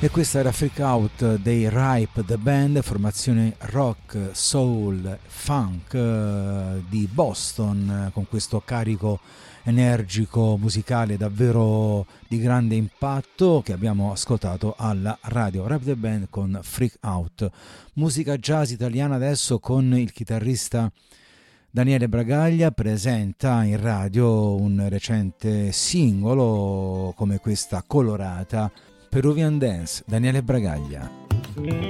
E questa era Freak Out dei Ripe the Band, formazione rock, soul, funk di Boston, con questo carico energico musicale davvero di grande impatto che abbiamo ascoltato alla radio. Ripe the Band con Freak Out. Musica jazz italiana adesso con il chitarrista Daniele Bragaglia, presenta in radio un recente singolo come questa colorata Peruvian Dance. Daniele Bragaglia.